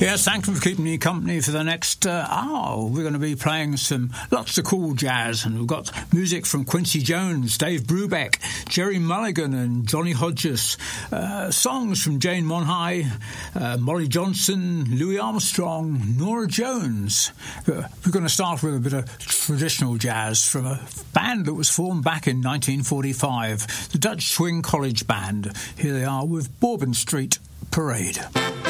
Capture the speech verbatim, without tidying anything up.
Yes, thank you for keeping me company for the next uh, hour. We're going to be playing some lots of cool jazz, and we've got music from Quincy Jones, Dave Brubeck, Jerry Mulligan and Johnny Hodges, uh, songs from Jane Monhigh, uh, Molly Johnson, Louis Armstrong, Nora Jones. Uh, we're going to start with a bit of traditional jazz from a band that was formed back in nineteen forty-five, the Dutch Swing College Band. Here they are with Bourbon Street Parade.